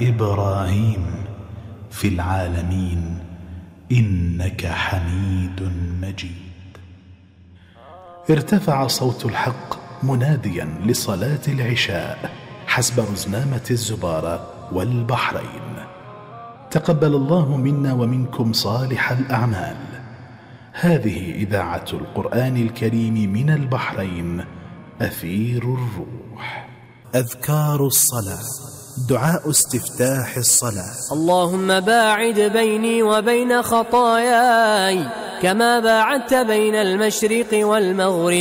إبراهيم في العالمين إنك حميد مجيد. ارتفع صوت الحق مناديا لصلاة العشاء حسب رزنامة الزبارة والبحرين. تقبل الله منا ومنكم صالح الأعمال. هذه إذاعة القرآن الكريم من البحرين، أثير الروح. أذكار الصلاة، دعاء استفتاح الصلاة. اللهم باعد بيني وبين خطاياي كما باعدت بين المشرق والمغرب.